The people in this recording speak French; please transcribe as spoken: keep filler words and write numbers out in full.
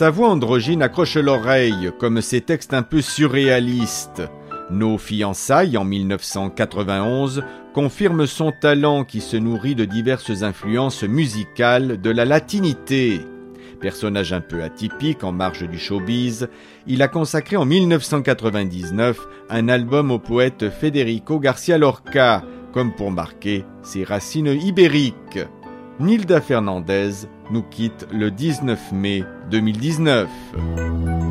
Sa voix androgyne accroche l'oreille, comme ses textes un peu surréalistes. Nos fiançailles, en mille neuf cent quatre-vingt-onze, confirment son talent qui se nourrit de diverses influences musicales de la latinité. Personnage un peu atypique en marge du showbiz, il a consacré en mille neuf cent quatre-vingt-dix-neuf un album au poète Federico García Lorca, comme pour marquer ses racines ibériques. Nilda Fernandez nous quitte le dix-neuf mai deux mille dix-neuf.